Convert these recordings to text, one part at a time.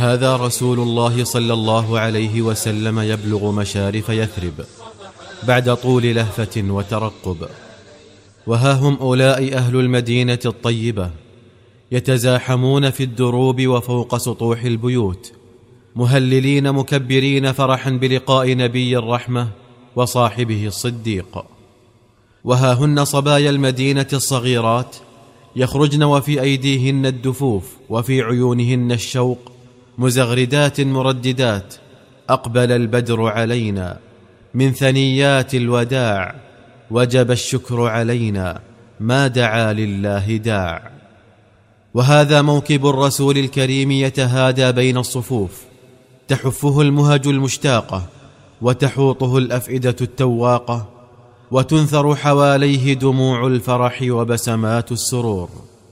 هذا رسول الله صلى الله عليه وسلم يبلغ مشارف يثرب بعد طول لهفة وترقب. وها هم أولئك أهل المدينة الطيبة يتزاحمون في الدروب وفوق سطوح البيوت، مهللين مكبرين فرحا بلقاء نبي الرحمة وصاحبه الصديق. وها هن صبايا المدينة الصغيرات يخرجن وفي أيديهن الدفوف وفي عيونهن الشوق، مزغردات مرددات: أقبل البدر علينا من ثنيات الوداع، وجب الشكر علينا ما دعا لله داع. وهذا موكب الرسول الكريم يتهادى بين الصفوف، تحفه المهج المشتاقة وتحوطه الأفئدة التواقة، وتنثر حواليه دموع الفرح وبسمات السرور.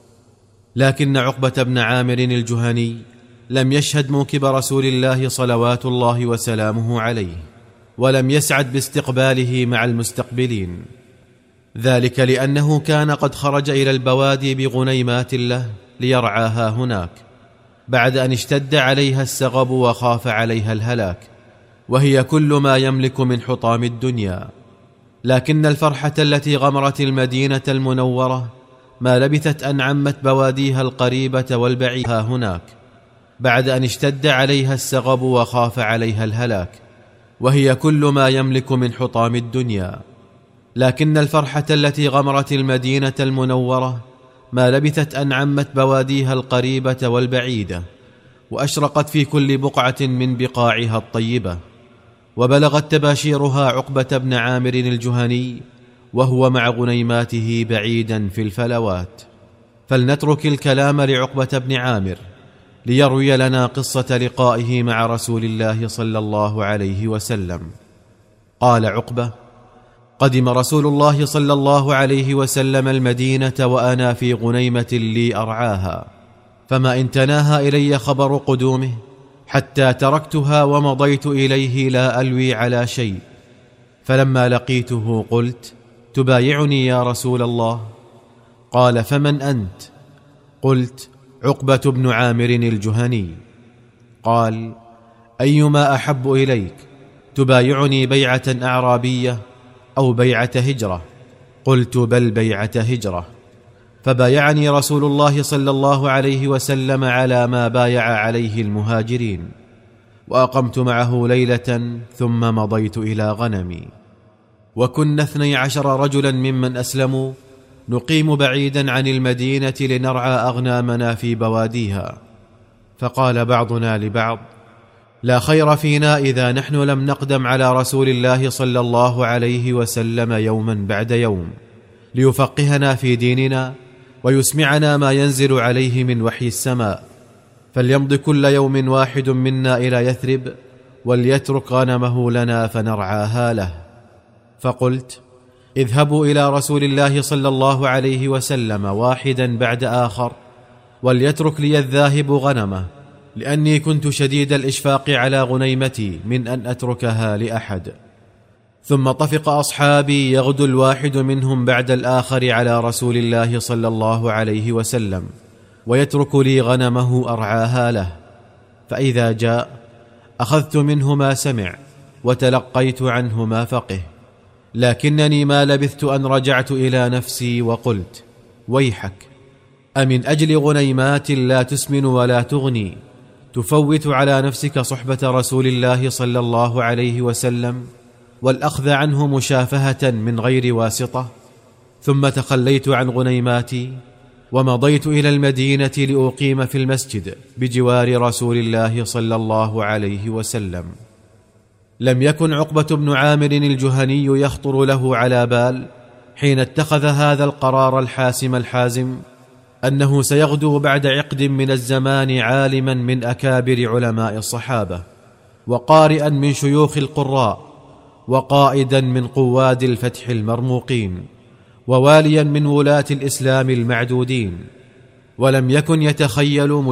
لكن عقبة بن عامر الجهني لم يشهد موكب رسول الله صلوات الله وسلامه عليه، ولم يسعد باستقباله مع المستقبلين، ذلك لأنه كان قد خرج إلى البوادي بغنيمات له ليرعاها هناك، بعد أن اشتد عليها السغب وخاف عليها الهلاك، وهي كل ما يملك من حطام الدنيا. لكن الفرحة التي غمرت المدينة المنورة ما لبثت أن عمت بواديها القريبة والبعيدة هناك، بعد أن اشتد عليها السغب وخاف عليها الهلاك، وهي كل ما يملك من حطام الدنيا. لكن الفرحة التي غمرت المدينة المنورة ما لبثت أن عمت بواديها القريبة والبعيدة، وأشرقت في كل بقعة من بقاعها الطيبة، وبلغت تباشيرها عقبة بن عامر الجهني وهو مع غنيماته بعيدا في الفلوات. فلنترك الكلام لعقبة بن عامر ليروي لنا قصة لقائه مع رسول الله صلى الله عليه وسلم. قال عقبة: قدم رسول الله صلى الله عليه وسلم المدينة وأنا في غنيمة لي أرعاها، فما إن تناهى إلي خبر قدومه حتى تركتها ومضيت إليه لا ألوي على شيء. فلما لقيته قلت: تبايعني يا رسول الله؟ قال: فمن أنت؟ قلت: عقبة بن عامر الجهني. قال: أيما أحب إليك، تبايعني بيعة أعرابية أو بيعة هجرة؟ قلت: بل بيعة هجرة. فبايعني رسول الله صلى الله عليه وسلم على ما بايع عليه المهاجرين، وأقمت معه ليلة ثم مضيت إلى غنمي. وكنا 12 رجلا ممن أسلموا نقيم بعيدا عن المدينة لنرعى أغنامنا في بواديها. فقال بعضنا لبعض: لا خير فينا إذا نحن لم نقدم على رسول الله صلى الله عليه وسلم يوما بعد يوم ليفقهنا في ديننا ويسمعنا ما ينزل عليه من وحي السماء، فليمض كل يوم واحد منا إلى يثرب وليترك غنمه لنا فنرعاها له. فقلت: اذهبوا إلى رسول الله صلى الله عليه وسلم واحدا بعد آخر وليترك لي الذاهب غنمه، لأني كنت شديد الإشفاق على غنيمتي من أن أتركها لأحد. ثم طفق أصحابي يغدو الواحد منهم بعد الآخر على رسول الله صلى الله عليه وسلم ويترك لي غنمه أرعاها له، فإذا جاء أخذت منه ما سمع وتلقيت عنه ما فقه. لكنني ما لبثت أن رجعت إلى نفسي وقلت: ويحك، أمن أجل غنيمات لا تسمن ولا تغني تفوت على نفسك صحبة رسول الله صلى الله عليه وسلم والأخذ عنه مشافهة من غير واسطة؟ ثم تخليت عن غنيماتي ومضيت إلى المدينة لأقيم في المسجد بجوار رسول الله صلى الله عليه وسلم. لم يكن عقبة بن عامر الجهني يخطر له على بال حين اتخذ هذا القرار الحاسم الحازم أنه سيغدو بعد عقد من الزمان عالما من أكابر علماء الصحابة، وقارئا من شيوخ القراء، وقائدا من قواد الفتح المرموقين، وواليا من ولاة الإسلام المعدودين، ولم يكن يتخيل